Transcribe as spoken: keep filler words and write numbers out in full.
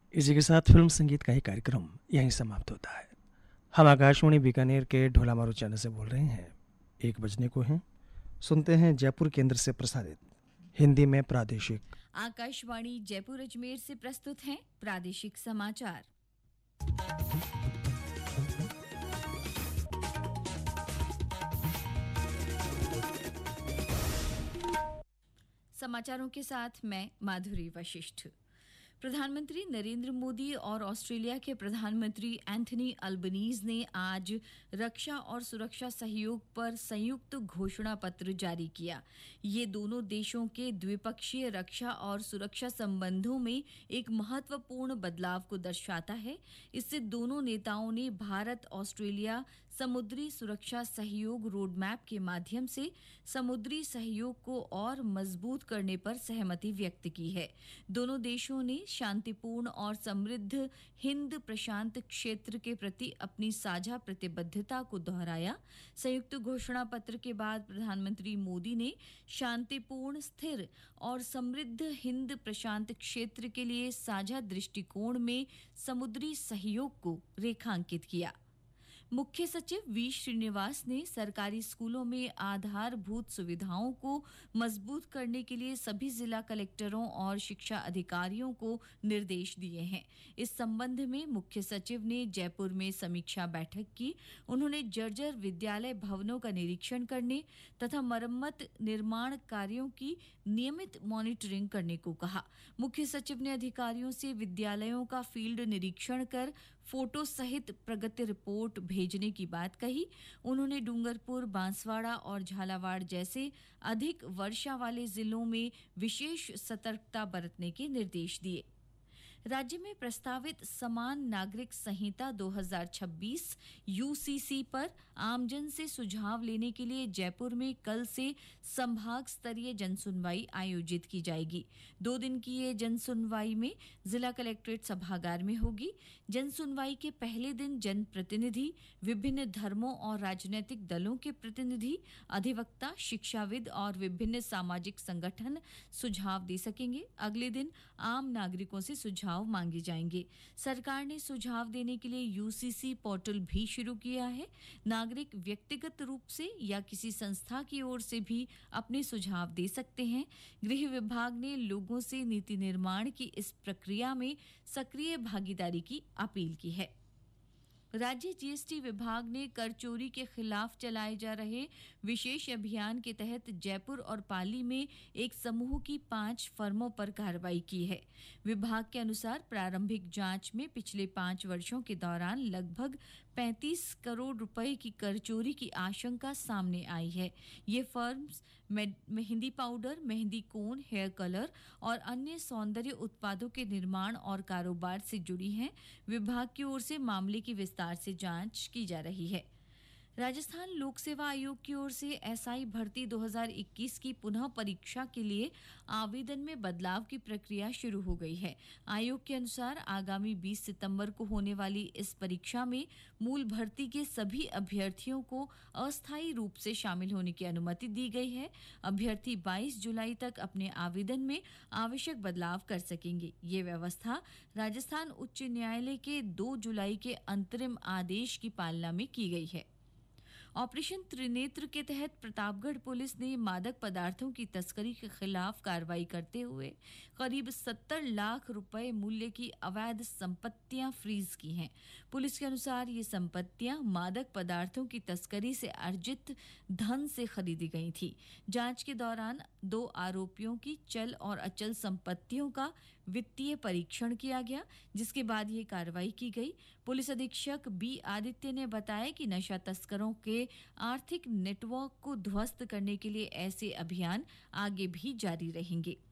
इसी के साथ फिल्म संगीत का ही कार्यक्रम यहीं समाप्त होता है। हम आकाशवाणी बीकानेर के ढोलामारू चैनल से बोल रहे हैं। एक बजने को हैं। सुनते हैं जयपुर केंद्र से प्रसारित हिंदी में प्रादेशिक। आकाशवाणी जयपुर अजमेर से प्रस्तुत हैं प्रादेशिक समाचार। समाचारों के साथ मैं माधुरी वशिष्ठ। प्रधानमंत्री नरेंद्र मोदी और ऑस्ट्रेलिया के प्रधानमंत्री एंथनी अल्बनीज ने आज रक्षा और सुरक्षा सहयोग पर संयुक्त घोषणा पत्र जारी किया। ये दोनों देशों के द्विपक्षीय रक्षा और सुरक्षा संबंधों में एक महत्वपूर्ण बदलाव को दर्शाता है। इससे दोनों नेताओं ने भारत ऑस्ट्रेलिया समुद्री सुरक्षा सहयोग रोडमैप के माध्यम से समुद्री सहयोग को और मजबूत करने पर सहमति व्यक्त की है। दोनों देशों ने शांतिपूर्ण और समृद्ध हिंद प्रशांत क्षेत्र के प्रति अपनी साझा प्रतिबद्धता को दोहराया। संयुक्त घोषणा पत्र के बाद प्रधानमंत्री मोदी ने शांतिपूर्ण, स्थिर और समृद्ध हिंद प्रशांत क्षेत्र के लिए साझा दृष्टिकोण में समुद्री सहयोग को रेखांकित किया। मुख्य सचिव वी श्रीनिवास ने सरकारी स्कूलों में आधारभूत सुविधाओं को मजबूत करने के लिए सभी जिला कलेक्टरों और शिक्षा अधिकारियों को निर्देश दिए हैं। इस संबंध में मुख्य सचिव ने जयपुर में समीक्षा बैठक की। उन्होंने जर्जर विद्यालय भवनों का निरीक्षण करने तथा मरम्मत निर्माण कार्यों की नियमित मॉनिटरिंग करने को कहा। मुख्य सचिव ने अधिकारियों से विद्यालयों का फील्ड निरीक्षण कर फोटो सहित प्रगति रिपोर्ट भेजने की बात कही। उन्होंने डूंगरपुर, बांसवाड़ा और झालावाड़ जैसे अधिक वर्षा वाले जिलों में विशेष सतर्कता बरतने के निर्देश दिए। राज्य में प्रस्तावित समान नागरिक संहिता दो हज़ार छब्बीस यूसीसी पर आमजन से सुझाव लेने के लिए जयपुर में कल से संभाग स्तरीय जनसुनवाई आयोजित की जाएगी। दो दिन की ये जनसुनवाई में जिला कलेक्ट्रेट सभागार में होगी। जनसुनवाई के पहले दिन जनप्रतिनिधि, विभिन्न धर्मों और राजनीतिक दलों के प्रतिनिधि, अधिवक्ता, शिक्षाविद और विभिन्न सामाजिक संगठन सुझाव दे सकेंगे। अगले दिन आम नागरिकों से सुझाव मांगे जाएंगे। सरकार ने सुझाव देने के लिए यूसीसी पोर्टल भी शुरू किया है। नागरिक व्यक्तिगत रूप से या किसी संस्था की ओर से भी अपने सुझाव दे सकते हैं। गृह विभाग ने लोगों से नीति निर्माण की इस प्रक्रिया में सक्रिय भागीदारी की अपील की है। राज्य जीएसटी विभाग ने कर चोरी के खिलाफ चलाए जा रहे विशेष अभियान के तहत जयपुर और पाली में एक समूह की पांच फर्मों पर कार्रवाई की है। विभाग के अनुसार प्रारंभिक जांच में पिछले पांच वर्षों के दौरान लगभग पैंतीस करोड़ रुपए की कर चोरी की आशंका सामने आई है। ये फर्म्स मेहंदी पाउडर, मेहंदी कोन, हेयर कलर और अन्य सौंदर्य उत्पादों के निर्माण और कारोबार से जुड़ी हैं। विभाग की ओर से मामले की विस्तार से जांच की जा रही है। राजस्थान लोक सेवा आयोग की ओर से एसआई भर्ती दो हज़ार इक्कीस की पुनः परीक्षा के लिए आवेदन में बदलाव की प्रक्रिया शुरू हो गई है। आयोग के अनुसार आगामी बीस सितंबर को होने वाली इस परीक्षा में मूल भर्ती के सभी अभ्यर्थियों को अस्थायी रूप से शामिल होने की अनुमति दी गई है। अभ्यर्थी बाईस जुलाई तक अपने आवेदन में आवश्यक बदलाव कर सकेंगे। ये व्यवस्था राजस्थान उच्च न्यायालय के दो जुलाई के अंतरिम आदेश की पालना में की गई है। ऑपरेशन त्रिनेत्र के तहत प्रतापगढ़ पुलिस ने मादक पदार्थों की तस्करी के खिलाफ कार्रवाई करते हुए करीब सत्तर लाख रुपए मूल्य की अवैध संपत्तियां फ्रीज की हैं। पुलिस के अनुसार ये संपत्तियां मादक पदार्थों की तस्करी से अर्जित धन से खरीदी गई थी। जांच के दौरान दो आरोपियों की चल और अचल संपत्तियों का वित्तीय परीक्षण किया गया, जिसके बाद ये कार्रवाई की गई। पुलिस अधीक्षक बी आदित्य ने बताया कि नशा तस्करों के आर्थिक नेटवर्क को ध्वस्त करने के लिए ऐसे अभियान आगे भी जारी रहेंगे।